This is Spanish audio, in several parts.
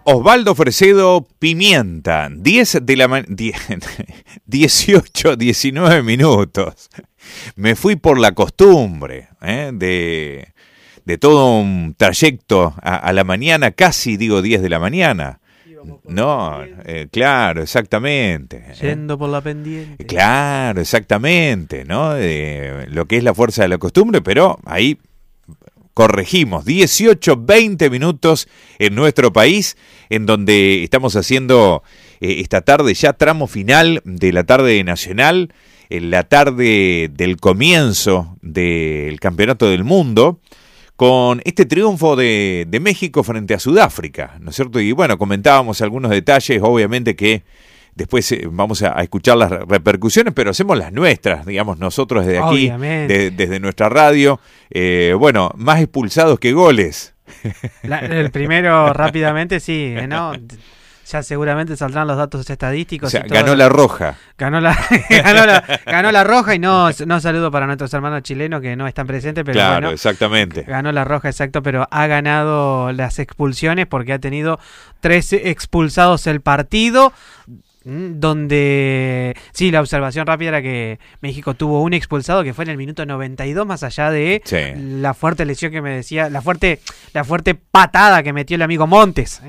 Osvaldo Fresedo Pimienta, 18, 19 minutos. Me fui por la costumbre de todo un trayecto a la mañana, casi digo 10 de la mañana. No, claro, exactamente. Yendo por la pendiente. Claro, exactamente, ¿no? Lo que es la fuerza de la costumbre, pero ahí corregimos, 18, 20 minutos en nuestro país, en donde estamos haciendo esta tarde ya tramo final de la tarde nacional, en la tarde del comienzo del Campeonato del Mundo, con este triunfo de México frente a Sudáfrica, ¿no es cierto? Y bueno, comentábamos algunos detalles, obviamente que después vamos a escuchar las repercusiones, pero hacemos las nuestras, digamos, nosotros desde aquí, desde nuestra radio. Bueno, más expulsados que goles. El primero rápidamente, sí, ¿no? Ya seguramente saldrán los datos estadísticos. O sea, ganó la Roja. Ganó la Roja y no saludo para nuestros hermanos chilenos que no están presentes, pero claro, bueno, exactamente. Ganó la Roja, exacto, pero ha ganado las expulsiones porque ha tenido 3 expulsados el partido, donde sí, la observación rápida era que México tuvo un expulsado que fue en el minuto 92, más allá de la fuerte lesión que me decía, la fuerte patada que metió el amigo Montes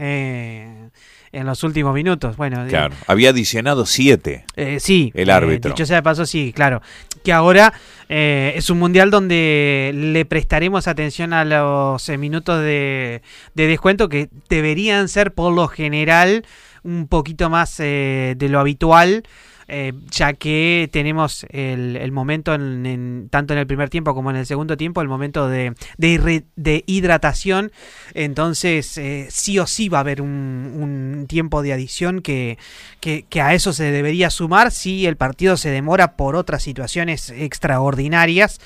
en los últimos minutos. Bueno, claro, había adicionado 7 sí, el árbitro. Dicho sea de paso, sí, claro. Que ahora es un mundial donde le prestaremos atención a los minutos de descuento que deberían ser por lo general un poquito más de lo habitual, ya que tenemos el momento tanto en el primer tiempo como en el segundo tiempo, el momento de hidratación. Entonces sí o sí va a haber un tiempo de adición que a eso se debería sumar si el partido se demora por otras situaciones extraordinarias,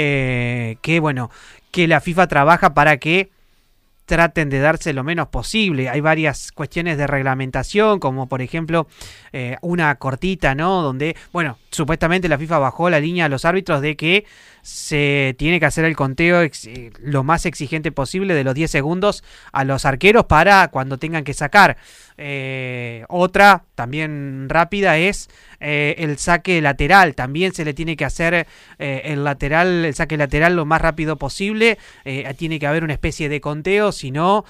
que la FIFA trabaja para que traten de darse lo menos posible. Hay varias cuestiones de reglamentación, como por ejemplo una cortita, ¿no? Donde, bueno, supuestamente la FIFA bajó la línea a los árbitros de que se tiene que hacer el conteo lo más exigente posible de los 10 segundos a los arqueros para cuando tengan que sacar. Otra también rápida es el saque lateral. También se le tiene que hacer el saque lateral lo más rápido posible. Tiene que haber una especie de conteo, si no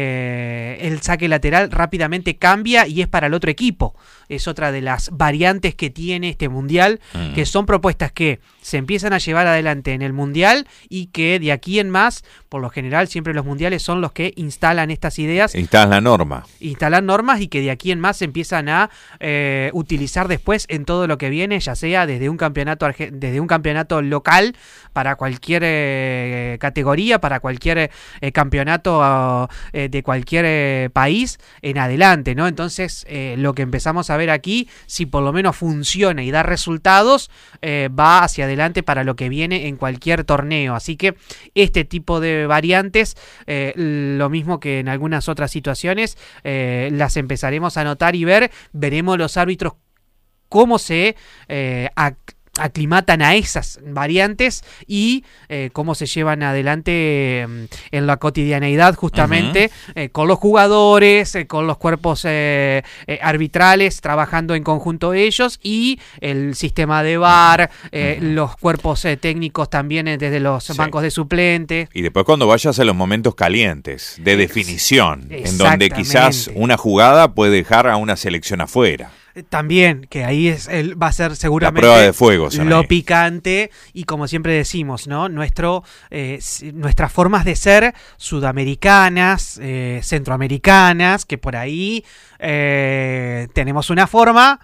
el saque lateral rápidamente cambia y es para el otro equipo. Es otra de las variantes que tiene este mundial, que son propuestas que se empiezan a llevar adelante en el mundial y que de aquí en más, por lo general siempre los mundiales son los que instalan estas ideas. Instalan normas y que de aquí en más se empiezan a utilizar después en todo lo que viene, ya sea desde un campeonato local para cualquier categoría, para cualquier campeonato de cualquier país en adelante, ¿no? Entonces lo que empezamos a ver aquí, si por lo menos funciona y da resultados, va hacia adelante para lo que viene en cualquier torneo. Así que este tipo de variantes, lo mismo que en algunas otras situaciones, las empezaremos a notar y veremos los árbitros cómo se aclimatan a esas variantes y cómo se llevan adelante en la cotidianeidad justamente, con los jugadores, con los cuerpos arbitrales trabajando en conjunto ellos y el sistema de VAR, los cuerpos técnicos también desde los bancos de suplentes. Y después cuando vayas a los momentos calientes de definición, en donde quizás una jugada puede dejar a una selección afuera. También, que ahí va a ser seguramente la prueba de fuego, lo picante y como siempre decimos, ¿no? Nuestras formas de ser sudamericanas, centroamericanas, que por ahí tenemos una forma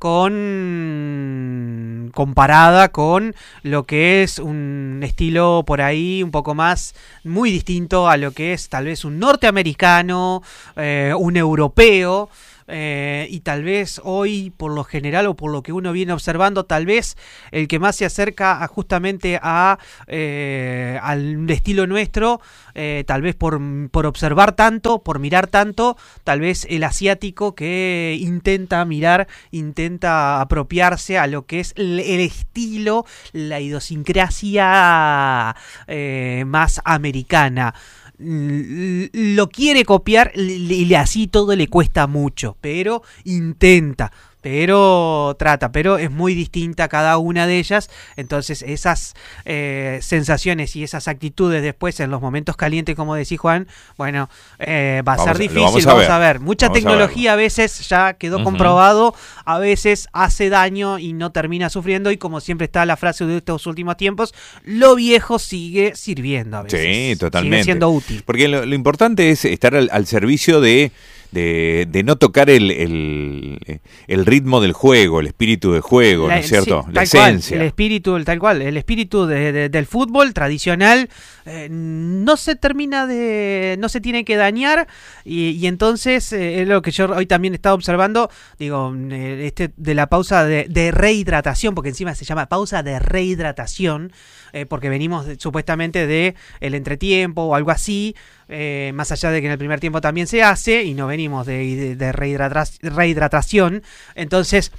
comparada con lo que es un estilo por ahí un poco más muy distinto a lo que es tal vez un norteamericano, un europeo. Y tal vez hoy, por lo general o por lo que uno viene observando, tal vez el que más se acerca justamente al estilo nuestro, tal vez por observar tanto, por mirar tanto, tal vez el asiático que intenta apropiarse a lo que es el estilo, la idiosincrasia más americana. lo quiere copiar y así todo le cuesta mucho, pero intenta, pero trata, pero es muy distinta cada una de ellas. Entonces esas sensaciones y esas actitudes después en los momentos calientes, como decís, Juan, bueno, va a ser difícil, vamos a ver. Mucha tecnología a veces ya quedó comprobado, a veces hace daño y no termina sufriendo, y como siempre está la frase de estos últimos tiempos, lo viejo sigue sirviendo a veces. Sí, totalmente. Sigue siendo útil. Porque lo importante es estar al servicio de no tocar el ritmo del juego, el espíritu del juego, ¿no es cierto? Sí, la esencia. El espíritu, tal cual, el espíritu del fútbol tradicional no se tiene que dañar, y entonces es lo que yo hoy también he estado observando, digo, de la pausa de rehidratación, porque encima se llama pausa de rehidratación, porque venimos supuestamente de el entretiempo o algo así, más allá de que en el primer tiempo también se hace y no venimos de rehidratación. Entonces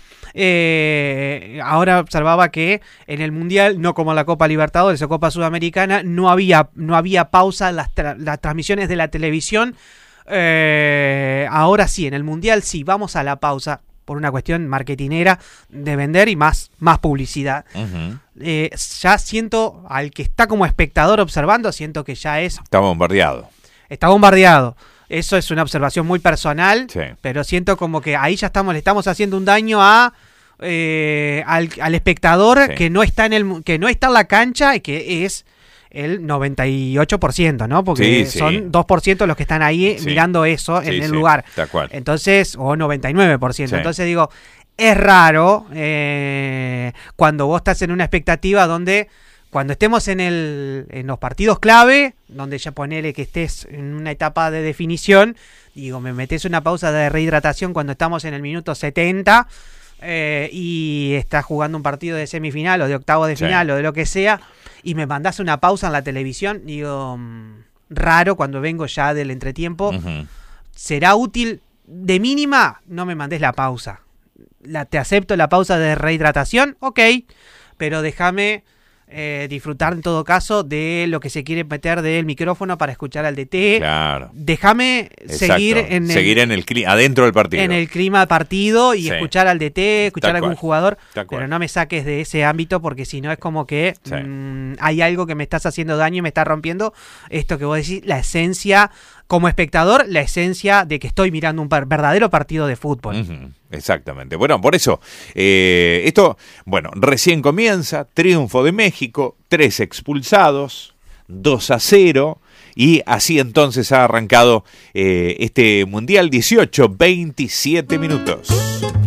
ahora observaba que en el Mundial, no como la Copa Libertadores o Copa Sudamericana, no había pausa en las transmisiones de la televisión. Ahora sí, en el Mundial sí, vamos a la pausa por una cuestión marketinera de vender y más publicidad. Ya siento, al que está como espectador observando, siento que ya está bombardeado. Eso es una observación muy personal, sí, pero siento como que ahí ya le estamos haciendo un daño al espectador, sí, que no está en la cancha y que es el 98%, ¿no? Porque sí, son 2% los que están ahí, sí, mirando eso en el lugar. Entonces, o 99%. Sí. Entonces digo, es raro cuando vos estás en una expectativa donde, cuando estemos en los partidos clave, donde ya ponele que estés en una etapa de definición, digo, me metes una pausa de rehidratación cuando estamos en el minuto 70 y estás jugando un partido de semifinal o de octavo de final, sí, o de lo que sea, y me mandás una pausa en la televisión, digo, raro cuando vengo ya del entretiempo. ¿Será útil? De mínima, no me mandés la pausa. Te acepto la pausa de rehidratación, ok, pero déjame disfrutar en todo caso de lo que se quiere meter del micrófono para escuchar al DT. Claro. Déjame seguir adentro del partido. En el clima del partido y, sí, escuchar al DT, escuchar a algún jugador, pero no me saques de ese ámbito, porque si no es como que sí, hay algo que me estás haciendo daño y me está rompiendo esto que vos decís, la esencia, como espectador, la esencia de que estoy mirando un verdadero partido de fútbol. Exactamente. Bueno, por eso, esto, recién comienza, triunfo de México, 3 expulsados, 2-0, y así entonces ha arrancado este Mundial, 18-27 minutos.